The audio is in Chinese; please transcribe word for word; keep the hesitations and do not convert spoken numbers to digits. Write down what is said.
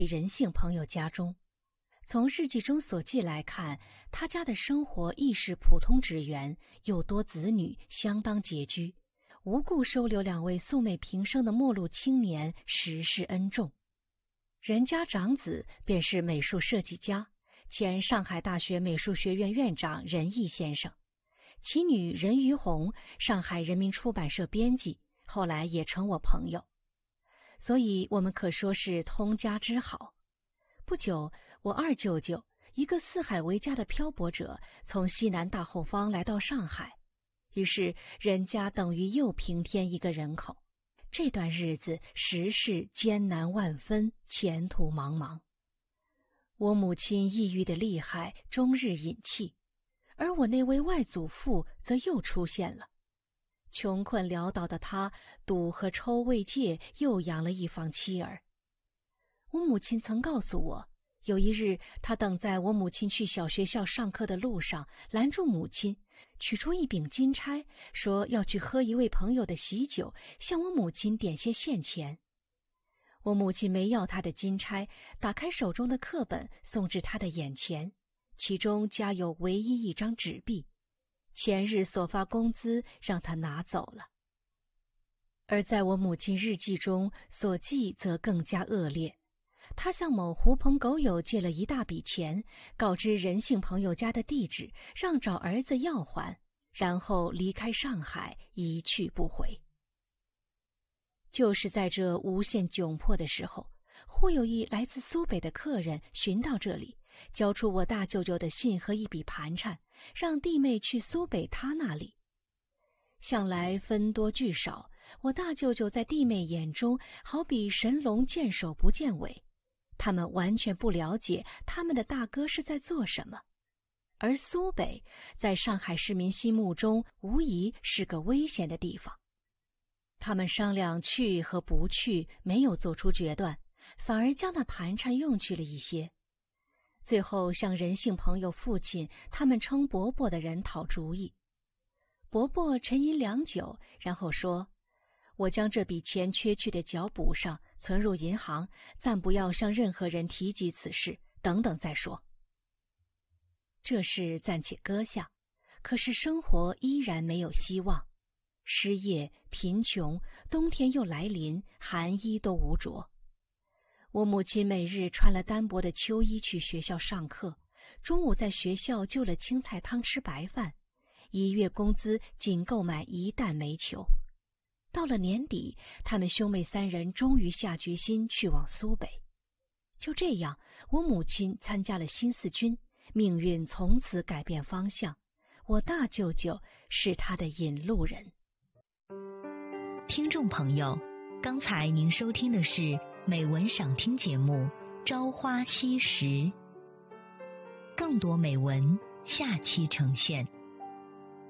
任姓朋友家中。从日记中所记来看，他家的生活亦是普通职员，又多子女，相当拮据，无故收留两位素昧平生的末路青年，实是恩重。人家长子便是美术设计家，前上海大学美术学院院长任毅先生，其女任于红，上海人民出版社编辑，后来也成我朋友，所以我们可说是通家之好。不久，我二舅舅，一个四海为家的漂泊者，从西南大后方来到上海，于是人家等于又平添一个人口。这段日子实是艰难万分，前途茫茫。我母亲抑郁的厉害，终日饮气，而我那位外祖父则又出现了。穷困潦倒的他，赌和抽未戒，又养了一房妻儿。我母亲曾告诉我，有一日他等在我母亲去小学校上课的路上，拦住母亲，取出一柄金钗，说要去喝一位朋友的喜酒，向我母亲点些现钱。我母亲没要他的金钗，打开手中的课本，送至他的眼前，其中夹有唯一一张纸币，前日所发工资让他拿走了。而在我母亲日记中所记则更加恶劣，他向某狐朋狗友借了一大笔钱，告知任姓朋友家的地址，让找儿子要还，然后离开上海，一去不回。就是在这无限窘迫的时候，忽有一来自苏北的客人寻到这里，交出我大舅舅的信和一笔盘缠，让弟妹去苏北他那里。向来分多聚少，我大舅舅在弟妹眼中好比神龙见首不见尾，他们完全不了解他们的大哥是在做什么。而苏北在上海市民心目中无疑是个危险的地方。他们商量去和不去，没有做出决断，反而将那盘缠用去了一些。最后向任姓朋友父亲他们称伯伯的人讨主意。伯伯沉吟良久，然后说，我将这笔钱缺去的缴补上，存入银行，暂不要向任何人提及此事，等等再说。这事暂且搁下，可是生活依然没有希望。失业、贫穷，冬天又来临，寒衣都无着。我母亲每日穿了单薄的秋衣去学校上课，中午在学校就了青菜汤吃白饭，一月工资仅够买一担煤球。到了年底，他们兄妹三人终于下决心去往苏北。就这样，我母亲参加了新四军，命运从此改变方向。我大舅舅是他的引路人。 听众朋友，刚才您收听的是美文赏听节目《朝花夕拾》，更多美文下期呈现。